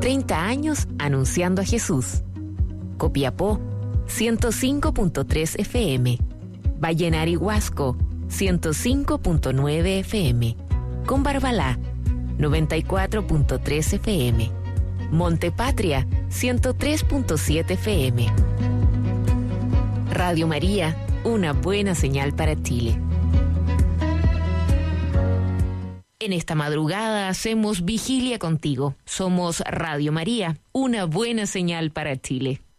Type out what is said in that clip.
30 años anunciando a Jesús. Copiapó, 105.3 FM. Vallenar y Huasco, 105.9 FM. Combarbalá, 94.3 FM. Montepatria, 103.7 FM. Radio María, una buena señal para Chile. En esta madrugada hacemos vigilia contigo. Somos Radio María, una buena señal para Chile.